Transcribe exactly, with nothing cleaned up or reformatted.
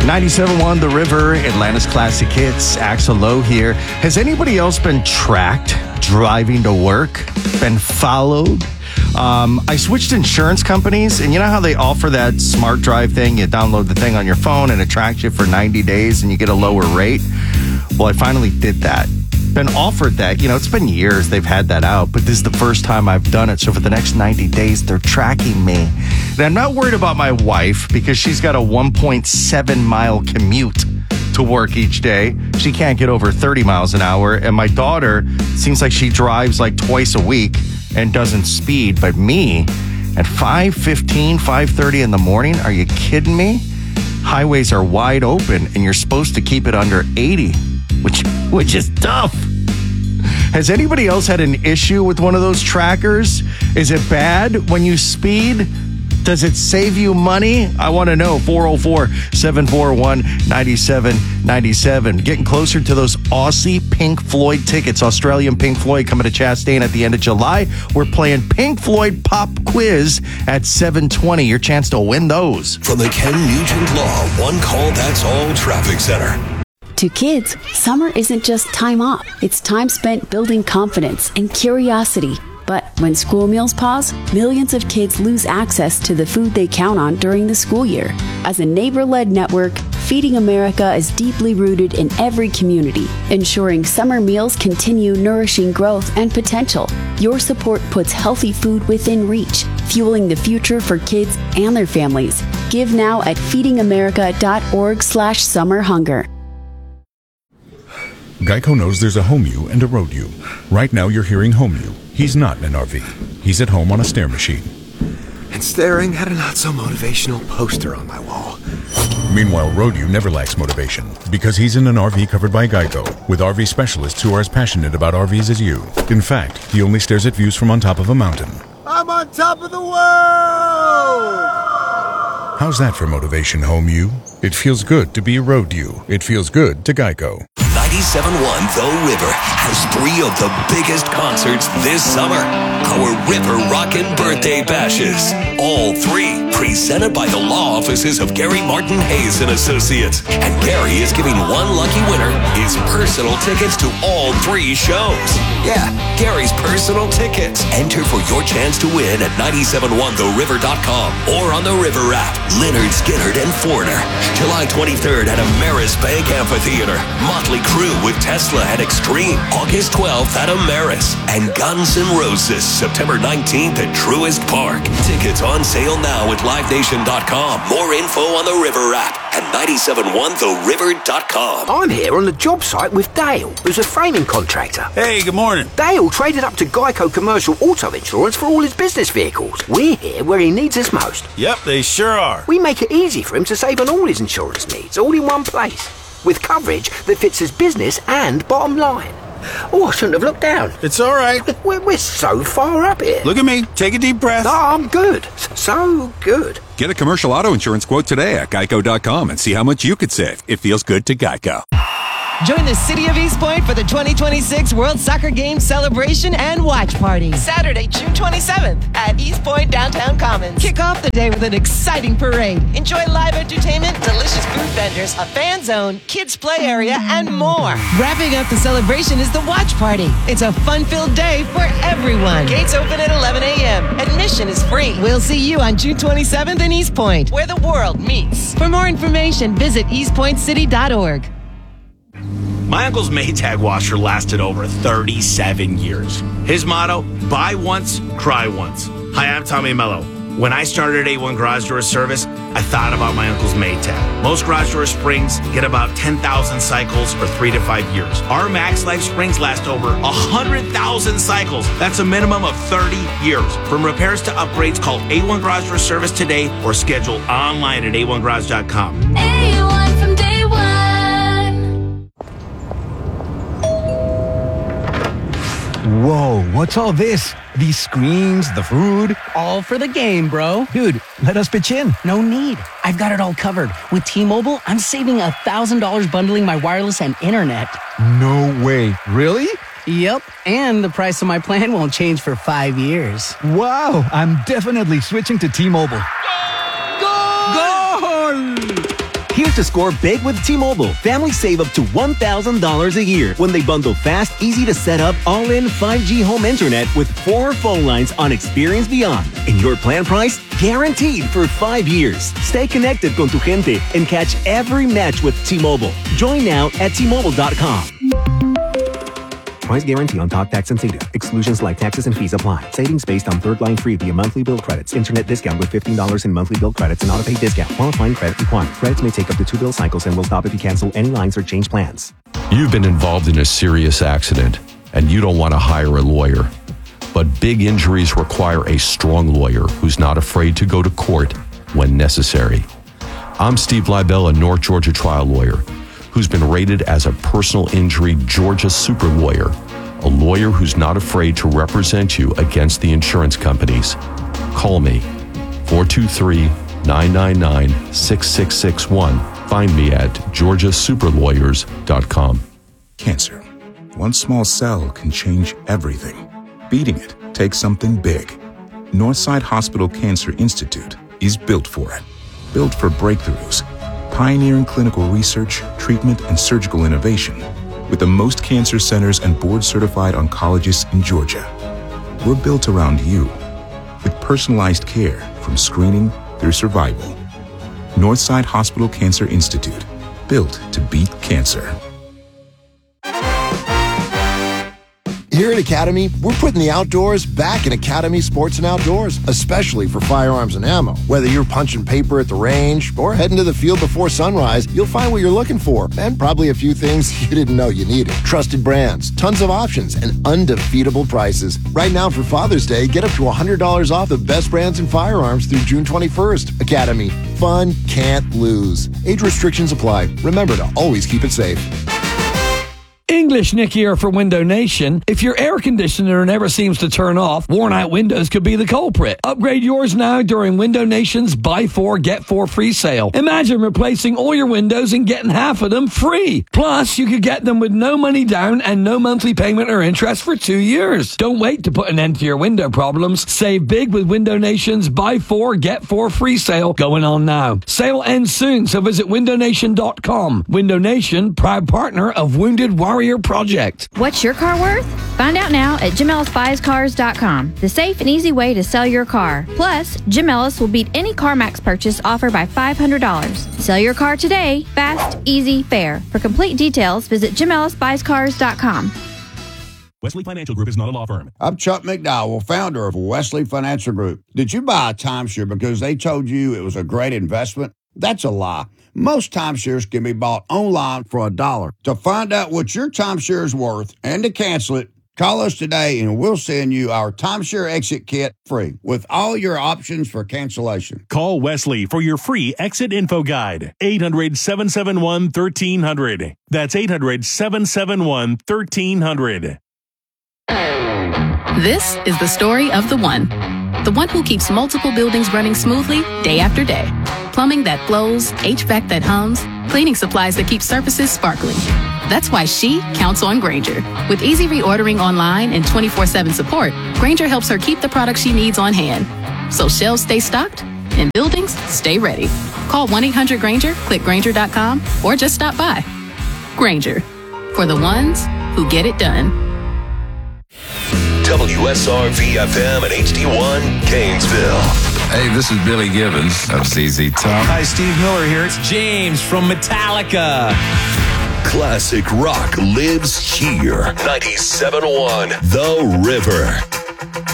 ninety-seven point one The River, Atlanta's Classic Hits. Axel Lowe here. Has anybody else been tracked driving to work? Been followed? Um, I switched insurance companies, and you know how they offer that smart drive thing? You download the thing on your phone and it tracks you for ninety days and you get a lower rate. Well, I finally did that. Been offered that. You know, it's been years they've had that out, but this is the first time I've done it. So for the next ninety days, they're tracking me. And I'm not worried about my wife because she's got a one point seven mile commute to work each day. She can't get over thirty miles an hour. And my daughter seems like she drives like twice a week and doesn't speed. But me, at five fifteen, five thirty in the morning, are you kidding me? Highways are wide open and you're supposed to keep it under eighty, which which is tough. Has anybody else had an issue with one of those trackers? Is it bad when you speed? Does it save you money? I want to know. four oh four, seven four one, nine seven nine seven. Getting closer to those Aussie Pink Floyd tickets. Australian Pink Floyd coming to Chastain at the end of July. We're playing Pink Floyd Pop Quiz at seven twenty. Your chance to win those. From the Ken Nugent Law One Call That's All Traffic Center. To kids, summer isn't just time off. It's time spent building confidence and curiosity. But when school meals pause, millions of kids lose access to the food they count on during the school year. As a neighbor-led network, Feeding America is deeply rooted in every community, ensuring summer meals continue nourishing growth and potential. Your support puts healthy food within reach, fueling the future for kids and their families. Give now at feedingamerica.org slash summer hunger. Geico knows there's a home you and a road you. Right now you're hearing home you. He's not in an R V. He's at home on a stair machine. And staring at a not-so-motivational poster on my wall. Meanwhile, road you never lacks motivation because he's in an R V covered by Geico with R V specialists who are as passionate about R Vs as you. In fact, he only stares at views from on top of a mountain. I'm on top of the world! How's that for motivation, home you? It feels good to be a road you. It feels good to Geico. ninety-seven point one The River has three of the biggest concerts this summer. Our River Rockin' Birthday Bashes. All three presented by the law offices of Gary Martin Hayes and Associates. And Gary is giving one lucky winner his personal tickets to all three shows. Yeah, Gary's personal tickets. Enter for your chance to win at nine seven one the river dot com or on the River app. Lynyrd Skynyrd and Foreigner. July twenty-third at Ameris Bank Amphitheater. Motley Crue with Tesla at Extreme. August twelfth at Ameris. And Guns N' Roses September nineteenth at Truist Park. Tickets on sale now at live nation dot com. More info on the River app and nine seven one the river dot com. I'm here on the job site with Dale, who's a framing contractor. Hey, good morning. Dale traded up to Geico Commercial Auto Insurance for all his business vehicles. We're here where he needs us most. Yep, they sure are. We make it easy for him to save on all his insurance needs, all in one place, with coverage that fits his business and bottom line. Oh, I shouldn't have looked down. It's all right. We're, we're so far up here. Look at me. Take a deep breath. No, I'm good. So good. Get a commercial auto insurance quote today at geico dot com and see how much you could save. It feels good to Geico. Join the city of East Point for the twenty twenty-six World Soccer Games celebration and watch party. Saturday, June twenty-seventh at East Point Downtown Commons. Kick off the day with an exciting parade. Enjoy live entertainment, delicious food vendors, a fan zone, kids play area, and more. Wrapping up the celebration is the watch party. It's a fun-filled day for everyone. Gates open at eleven a.m. Admission is free. We'll see you on June twenty-seventh in East Point, where the world meets. For more information, visit east point city dot org. My uncle's Maytag washer lasted over thirty-seven years. His motto, buy once, cry once. Hi, I'm Tommy Mello. When I started A one Garage Door Service, I thought about my uncle's Maytag. Most garage door springs get about ten thousand cycles for three to five years. Our Max Life springs last over one hundred thousand cycles. That's a minimum of thirty years. From repairs to upgrades, call A one Garage Door Service today or schedule online at a one garage dot com. A one from day one. Whoa, what's all this? These screens, the food? All for the game, bro. Dude, let us pitch in. No need. I've got it all covered. With T-Mobile, I'm saving one thousand dollars bundling my wireless and internet. No way. Really? Yep, and the price of my plan won't change for five years. Wow, I'm definitely switching to T-Mobile. Goal! Goal! Here's to score big with T-Mobile. Families save up to one thousand dollars a year when they bundle fast, easy to set up, all-in five G home internet with four phone lines on Experience Beyond. And your plan price? Guaranteed for five years. Stay connected con tu gente and catch every match with T-Mobile. Join now at T Mobile dot com. Price guarantee on talk, tax, and data. Exclusions like taxes and fees apply. Savings based on third line free via monthly bill credits. Internet discount with fifteen dollars in monthly bill credits and auto-pay discount. Qualifying credit required. Credits may take up to two bill cycles and will stop if you cancel any lines or change plans. You've been involved in a serious accident and you don't want to hire a lawyer. But big injuries require a strong lawyer who's not afraid to go to court when necessary. I'm Steve Leibel, a North Georgia trial lawyer who's been rated as a personal injury Georgia super lawyer, a lawyer who's not afraid to represent you against the insurance companies. Call me, four two three, nine nine nine, six six six one. Find me at georgia super lawyers dot com. Cancer. One small cell can change everything. Beating it takes something big. Northside Hospital Cancer Institute is built for it. Built for breakthroughs, pioneering clinical research, treatment, and surgical innovation, with the most cancer centers and board-certified oncologists in Georgia. We're built around you, with personalized care from screening through survival. Northside Hospital Cancer Institute, built to beat cancer. Here at Academy, we're putting the outdoors back in Academy Sports and Outdoors, especially for firearms and ammo. Whether you're punching paper at the range or heading to the field before sunrise, you'll find what you're looking for, and probably a few things you didn't know you needed. Trusted brands, tons of options, and undefeatable prices. Right now for Father's Day, get up to one hundred dollars off the best brands in firearms through June twenty-first. Academy, fun can't lose. Age restrictions apply. Remember to always keep it safe. English Nick here for Window Nation. If your air conditioner never seems to turn off, worn out windows could be the culprit. Upgrade yours now during Window Nation's Buy Four, Get Four free sale. Imagine replacing all your windows and getting half of them free. Plus, you could get them with no money down and no monthly payment or interest for two years. Don't wait to put an end to your window problems. Save big with Window Nation's Buy Four, Get Four free sale going on now. Sale ends soon, so visit window nation dot com. Window Nation, proud partner of Wounded Warrior Project. What's your car worth? Find out now at Jim Ellis Buys Cars dot com, the safe and easy way to sell your car. Plus, Jim Ellis will beat any CarMax purchase offer by five hundred dollars. Sell your car today, fast, easy, fair. For complete details, visit Jim Ellis Buys Cars dot com. Wesley Financial Group is not a law firm. I'm Chuck McDowell, founder of Wesley Financial Group. Did you buy a timeshare because they told you it was a great investment? That's a lie. Most timeshares can be bought online for a dollar. To find out what your timeshare is worth and to cancel it, call us today and we'll send you our timeshare exit kit free with all your options for cancellation. Call Wesley for your free exit info guide. eight hundred, seven seven one, one three zero zero. That's eight hundred, seven seven one, one three zero zero. This is the story of the one. The one who keeps multiple buildings running smoothly day after day. Plumbing that flows, H V A C that hums, cleaning supplies that keep surfaces sparkling. That's why she counts on Grainger. With easy reordering online and twenty-four seven support, Grainger helps her keep the products she needs on hand. So shelves stay stocked and buildings stay ready. Call one eight hundred Grainger, click Grainger dot com, or just stop by. Grainger, for the ones who get it done. W S R V F M and H D one, Gainesville. Hey, this is Billy Gibbons of Z Z Top. Hi, Steve Miller here. It's James from Metallica. Classic rock lives here. ninety-seven point one The River.